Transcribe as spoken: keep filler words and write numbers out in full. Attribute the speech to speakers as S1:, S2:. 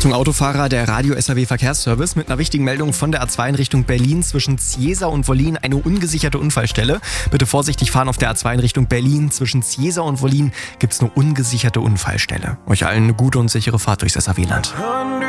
S1: Achtung Autofahrer, der Radio-S A W Verkehrsservice mit einer wichtigen Meldung von der A zwei in Richtung Berlin zwischen Ziesa und Wollin, eine ungesicherte Unfallstelle. Bitte vorsichtig fahren auf der A zwei in Richtung Berlin. Zwischen Ziesa und Wollin gibt es eine ungesicherte Unfallstelle. Euch allen eine gute und sichere Fahrt durchs S A W-Land.